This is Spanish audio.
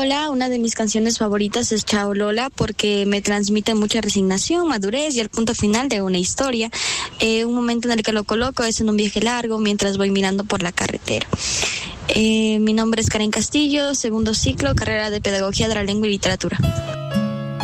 Hola, una de mis canciones favoritas es Chao Lola porque me transmite mucha resignación, madurez y el punto final de una historia. Un momento en el que lo coloco es en un viaje largo mientras voy mirando por la carretera. Mi nombre es Karen Castillo, segundo ciclo, carrera de Pedagogía de la Lengua y Literatura.